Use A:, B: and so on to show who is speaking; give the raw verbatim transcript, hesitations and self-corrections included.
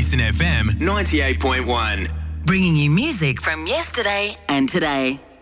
A: Basin F M ninety-eight point one.
B: Bringing you music from yesterday and today.